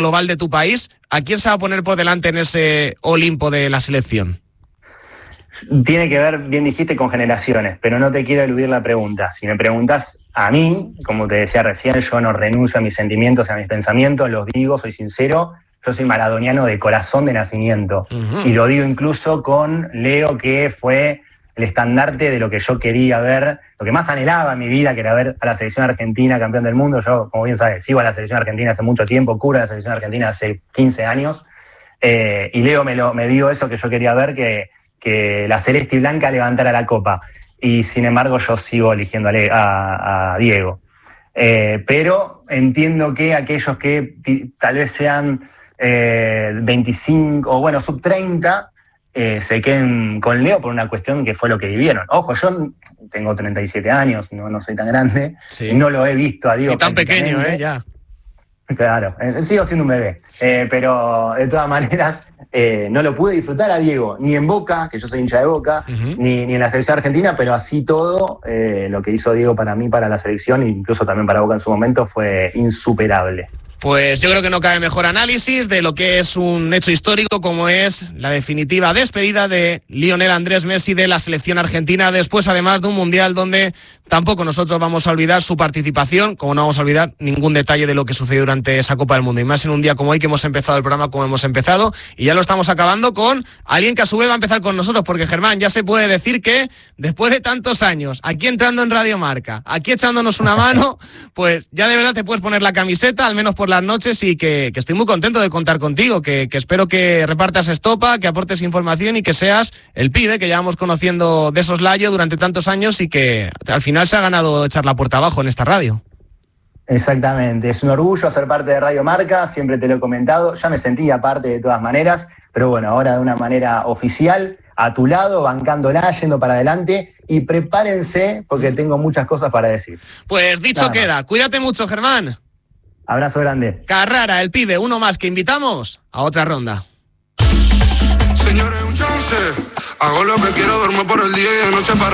global de tu país, ¿a quién se va a poner por delante en ese Olimpo de la selección? Tiene que ver, bien dijiste, con generaciones, pero no te quiero eludir la pregunta. Si me preguntas a mí, como te decía recién, yo no renuncio a mis sentimientos y a mis pensamientos, los digo, soy sincero, yo soy maradoniano de corazón, de nacimiento. Uh-huh. Y lo digo incluso con Leo, que fue el estandarte de lo que yo quería ver, lo que más anhelaba en mi vida, que era ver a la selección argentina campeón del mundo. Yo, como bien sabes, sigo a la selección argentina hace mucho tiempo, cubro a la selección argentina hace 15 años, y Leo me dio eso que yo quería ver, que la celeste y blanca levantara la copa. Y sin embargo yo sigo eligiendo a Diego. Pero entiendo que aquellos que tal vez sean 25 o bueno, sub 30, se queden con Leo por una cuestión que fue lo que vivieron. Ojo, yo tengo 37 años, no soy tan grande, sí. No lo he visto a Diego. Y tan pequeño, ya. Claro, sigo siendo un bebé, pero de todas maneras no lo pude disfrutar a Diego, ni en Boca, que yo soy hincha de Boca, uh-huh. ni en la selección argentina, pero así todo, lo que hizo Diego para mí, para la selección, e incluso también para Boca en su momento, fue insuperable. Pues yo creo que no cabe mejor análisis de lo que es un hecho histórico como es la definitiva despedida de Lionel Andrés Messi de la selección argentina, después además de un mundial donde tampoco nosotros vamos a olvidar su participación, como no vamos a olvidar ningún detalle de lo que sucedió durante esa Copa del Mundo, y más en un día como hoy que hemos empezado el programa como hemos empezado, y ya lo estamos acabando con alguien que a su vez va a empezar con nosotros, porque Germán, ya se puede decir que después de tantos años, aquí entrando en Radio Marca, aquí echándonos una mano, pues ya de verdad te puedes poner la camiseta, al menos por las noches, y que estoy muy contento de contar contigo, que espero que repartas estopa, que aportes información y que seas el pibe que llevamos conociendo de soslayo durante tantos años y que al final se ha ganado echar la puerta abajo en esta radio. Exactamente, es un orgullo ser parte de Radio Marca, siempre te lo he comentado, ya me sentía parte de todas maneras, pero bueno, ahora de una manera oficial, a tu lado, bancándola, yendo para adelante, y prepárense porque tengo muchas cosas para decir. Pues dicho Nada queda, más. Cuídate mucho, Germán. Abrazo grande. Carrara, el pibe, uno más que invitamos a otra ronda. Señores, un chance. Hago lo que quiero, duermo por el día y de noche para